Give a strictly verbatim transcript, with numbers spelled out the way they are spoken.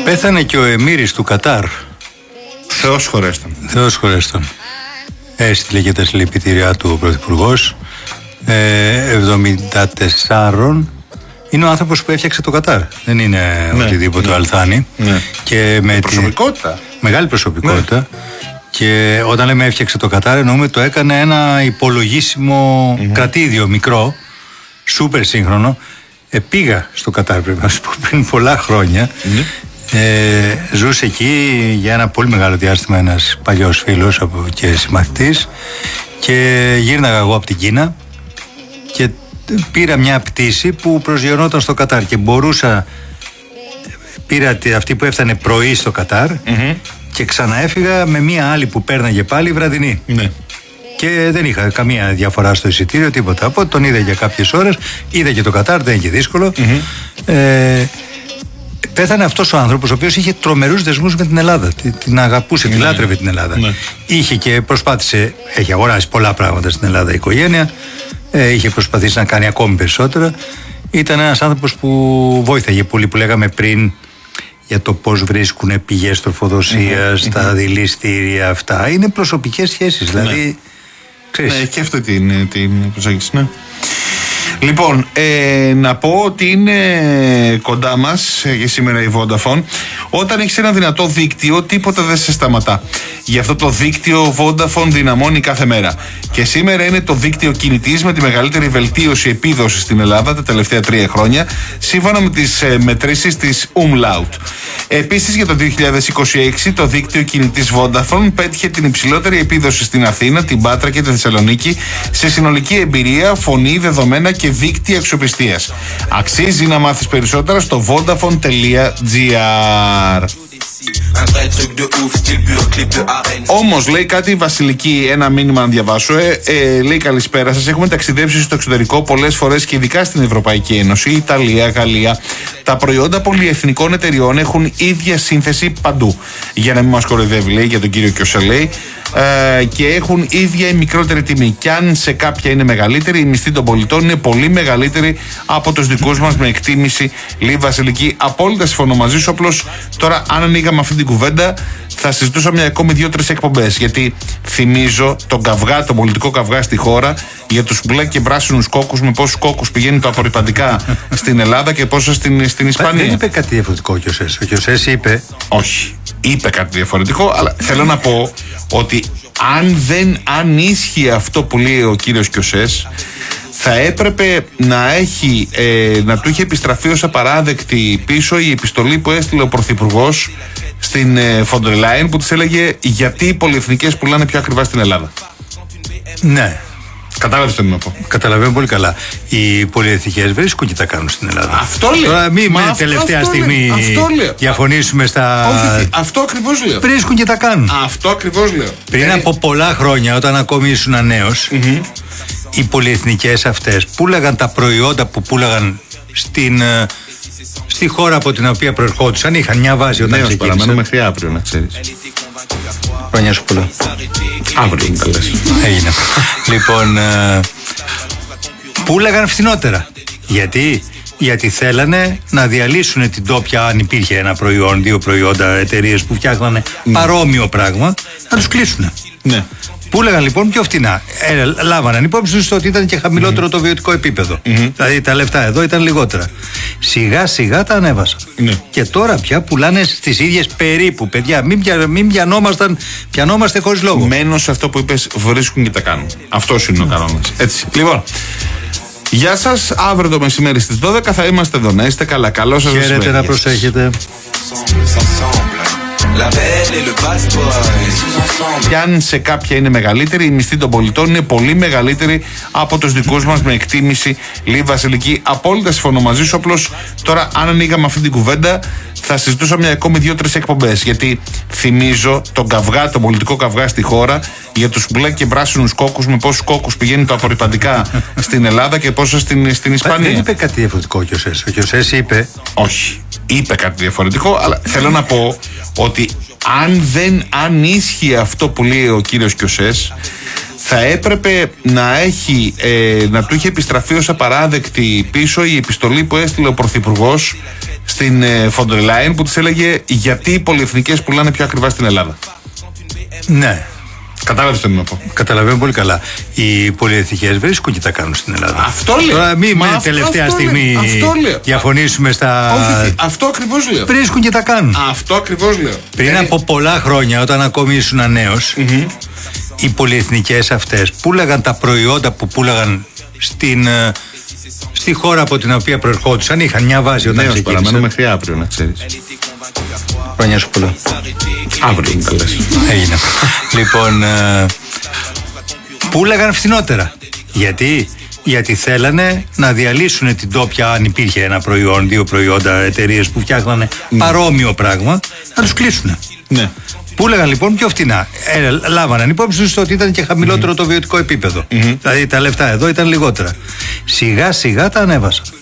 Πέθανε και ο Εμμύρης του Κατάρ. Θεός χωρέστον. Θεός χωρέστον. Έστειλε και τα συλληπιτήριά του ο Πρωθυπουργός. ε, εβδομήντα τέσσερα. Είναι ο άνθρωπος που έφτιαξε το Κατάρ. Δεν είναι ναι, οτιδήποτε ναι. αλθάνη. Ναι. Και με προσωπικότητα. Τη... Μεγάλη προσωπικότητα. Ναι. Και όταν λέμε έφτιαξε το Κατάρ, εννοούμε το έκανε ένα υπολογίσιμο mm-hmm. κρατήδιο μικρό, σούπερ σύγχρονο. Ε, πήγα στο Κατάρ, πρέπει να σου πω, πριν πολλά χρόνια. Mm-hmm. Ε, ζούσε εκεί για ένα πολύ μεγάλο διάστημα ένας παλιός φίλος και συμμαθητής. Και γύρναγα εγώ από την Κίνα και πήρα μια πτήση που προσγειωνόταν στο Κατάρ και μπορούσα, πήρα αυτή που έφτανε πρωί στο Κατάρ mm-hmm. και ξαναέφυγα με μια άλλη που πέρναγε πάλι βραδινή. Ναι. Και δεν είχα καμία διαφορά στο εισιτήριο, τίποτα. Από τον είδα για κάποιες ώρες, είδα και το Κατάρ, δεν είναι και δύσκολο. Mm-hmm. Ε, πέθανε αυτός ο άνθρωπος, ο οποίος είχε τρομερούς δεσμούς με την Ελλάδα. Την αγαπούσε, ναι, τη λάτρευε την Ελλάδα. Ναι. Είχε και προσπάθησε, έχει αγοράσει πολλά πράγματα στην Ελλάδα η οικογένεια. Ε, είχε προσπαθήσει να κάνει ακόμη περισσότερα. Ήταν ένας άνθρωπος που βοήθαγε πολύ, που λέγαμε πριν, για το πώς βρίσκουν πηγές τροφοδοσίας, mm-hmm. τα δηληστήρια αυτά. Είναι προσωπικές σχέσεις, δηλαδή. Ναι, ναι, και αυτή την, την προσέγγιση, ναι. Λοιπόν, ε, να πω ότι είναι κοντά μας ε, και σήμερα η Vodafone. Όταν έχεις ένα δυνατό δίκτυο, τίποτα δεν σε σταματά. Γι' αυτό το δίκτυο Vodafone δυναμώνει κάθε μέρα. Και σήμερα είναι το δίκτυο κινητής με τη μεγαλύτερη βελτίωση επίδοσης στην Ελλάδα τα τελευταία τρία χρόνια, σύμφωνα με τις ε, μετρήσεις της Umlaut. Επίσης, για το δύο χιλιάδες είκοσι έξι το δίκτυο κινητής Vodafone πέτυχε την υψηλότερη επίδοση στην Αθήνα, την Πάτρα και τη Θεσσαλονίκη σε συνολική εμπειρία, φωνή, δεδομένα και δίκτυα αξιοπιστίας. Αξίζει να μάθεις περισσότερα στο vodafone τελεία gr. Όμως λέει κάτι η Βασιλική, ένα μήνυμα να διαβάσω. Ε, ε, λέει καλησπέρα σας. Έχουμε ταξιδέψει στο εξωτερικό πολλές φορές και ειδικά στην Ευρωπαϊκή Ένωση, Ιταλία, Γαλλία. Τα προϊόντα πολυεθνικών εταιριών έχουν ίδια σύνθεση παντού. Για να μην μας κοροϊδεύει, λέει, για τον κύριο Κιωσέ, λέει. Ε, και έχουν ίδια η μικρότερη τιμή. Κι αν σε κάποια είναι μεγαλύτερη, η μισθή των πολιτών είναι πολύ μεγαλύτερη από τους δικούς μας, με εκτίμηση, λέει Βασιλική. Απόλυτα συμφωνώ μαζί σου. Απλώς τώρα, αν ανοίγαμε αυτή την κουβέντα, θα συζητούσαμε ακόμη δύο-τρεις εκπομπές. Γιατί θυμίζω τον καυγά, τον πολιτικό καυγά στη χώρα για τους μπλε και πράσινους κόκκους, με πόσους κόκκους πηγαίνουν τα απορριπαντικά στην Ελλάδα και πόσα στην, στην Ισπανία. Δεν είπε κάτι διαφορετικό ο Κιωσές. Ο Κιωσές είπε. Όχι. Είπε κάτι διαφορετικό, αλλά θέλω να πω ότι αν δεν αν ίσχυε αυτό που λέει ο κύριος Κιωσές, θα έπρεπε να, έχει, ε, να του είχε επιστραφεί ως απαράδεκτη πίσω η επιστολή που έστειλε ο Πρωθυπουργός στην ε, Φοντερ Λάιεν, που της έλεγε γιατί οι πολυεθνικές πουλάνε πιο ακριβά στην Ελλάδα. Ναι. Κατάλαβες τι να πω. Καταλαβαίνω πολύ καλά. Οι πολυεθνικές βρίσκουν και τα κάνουν στην Ελλάδα. Αυτό λέω. Τώρα μην με τελευταία αυτό στιγμή διαφωνήσουμε στα. Όχι, αυτό ακριβώς λέω. Βρίσκουν και τα κάνουν. Αυτό ακριβώς λέω. Πριν ε... από πολλά χρόνια, όταν ακόμη ήσουν νέος, mm-hmm. οι πολυεθνικές αυτές πούλαγαν τα προϊόντα που πούλαγαν στην, στη χώρα από την οποία προερχόντουσαν. Είχαν μια βάση όταν ξεκίνησαν. Παραμένω μέχρι αύριο, να ξέρεις. Χρόνια σου πολλά. Αύριο μου τα λες. Έγινε. Λοιπόν, ε, πούλαγαν φθηνότερα. Γιατί? Γιατί θέλανε να διαλύσουν την τόπια, αν υπήρχε ένα προϊόν, δύο προϊόντα, εταιρείες που φτιάχνανε ναι. παρόμοιο πράγμα, να τους κλείσουν. Ναι. Πούλαγαν λοιπόν πιο φτηνά. Ε, λάβαναν υπόψη τους ότι ήταν και χαμηλότερο mm-hmm. το βιωτικό επίπεδο. Mm-hmm. Δηλαδή τα λεφτά εδώ ήταν λιγότερα. Σιγά σιγά τα ανέβασαν. Mm-hmm. Και τώρα πια πουλάνε στις ίδιες περίπου. Παιδιά, μην, πια, μην πιανόμασταν, πιανόμαστε χωρίς λόγο. Μένω σε αυτό που είπες, βρίσκουν και τα κάνουν. Αυτός είναι ο κανόνας. Έτσι. Λοιπόν. Γεια σας, αύριο το μεσημέρι στις δώδεκα θα είμαστε εδώ. Να είστε καλά. Καλό σας μεσημέρι. Χαίρετε, να προσέχετε. Και αν σε κάποια είναι μεγαλύτερη, η μισθή των πολιτών είναι πολύ μεγαλύτερη από τους δικούς μας, με εκτίμηση, λέει Βασιλική. Απόλυτα συμφωνώ μαζί σου. Απλώς τώρα, αν ανοίγαμε αυτή την κουβέντα, θα συζητούσαμε ακόμη δύο-τρεις εκπομπές. Γιατί θυμίζω τον καυγά, τον πολιτικό καυγά στη χώρα για τους μπλε και πράσινους κόκκους, με πόσους κόκκους πηγαίνουν τα απορριπαντικά στην Ελλάδα και πόσα στην, στην Ισπανία. Δεν είπε κάτι διαφορετικό ο Κιωσές. Ο Κιωσές είπε. Όχι. Είπε κάτι διαφορετικό, αλλά θέλω να πω ότι αν δεν αν ίσχυε αυτό που λέει ο κύριος Κιωσές, θα έπρεπε να, έχει, ε, να του είχε επιστραφεί ως απαράδεκτη πίσω η επιστολή που έστειλε ο Πρωθυπουργός στην Φόντερ Λάιεν που της έλεγε γιατί οι πολυεθνικές πουλάνε πιο ακριβά στην Ελλάδα. Ναι. Κατάλαβες τι να πω. Καταλαβαίνω πολύ καλά. Οι πολυεθνικές βρίσκουν και τα κάνουν στην Ελλάδα. Αυτό λέω. Τώρα μην με αυτό, τελευταία αυτό στιγμή λέω. διαφωνήσουμε στα. Όχι, αυτό ακριβώς λέω. Βρίσκουν και τα κάνουν. Αυτό ακριβώς λέω. Πριν ε... από πολλά χρόνια, όταν ακόμη ήσουν νέος, mm-hmm. οι πολυεθνικές αυτές πούλαγαν τα προϊόντα που πούλαγαν στην, στη χώρα από την οποία προερχόντουσαν. Είχαν μια βάση όταν ξεκίνησαν. ξεκίνησαν. Παραμένω μέχρι αύριο, να ξέρεις. Χρόνια σου πολλά. Αύριο είναι καλές. Έγινε. Λοιπόν, ε, πούλαγαν φθηνότερα. Γιατί? Γιατί θέλανε να διαλύσουν την τόπια, αν υπήρχε ένα προϊόν, δύο προϊόντα, εταιρείες που φτιάχνανε mm. παρόμοιο πράγμα, να τους κλείσουν. Ναι. Πούλαγαν λοιπόν πιο φθηνά. Ε, λάβαναν υπόψη τους ότι ήταν και χαμηλότερο mm-hmm. το βιωτικό επίπεδο. Mm-hmm. Δηλαδή τα λεφτά εδώ ήταν λιγότερα. Σιγά σιγά τα ανέβασαν.